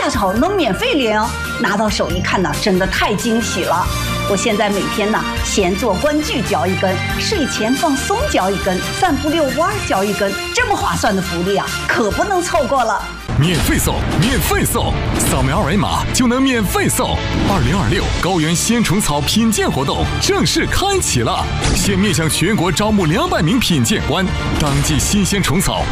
下草能免费领，拿到手一看呢，真的太惊喜了。我现在每天呢，先做观剧嚼1根，睡前放松嚼1根，散步遛弯嚼1根，这么划算的福利啊，可不能错过了。 免费送，免费送，扫描2维码就能免费送。2026高原鲜虫草品鉴活动正式开启了，现面向全国招募200名品鉴官，当季新鲜虫草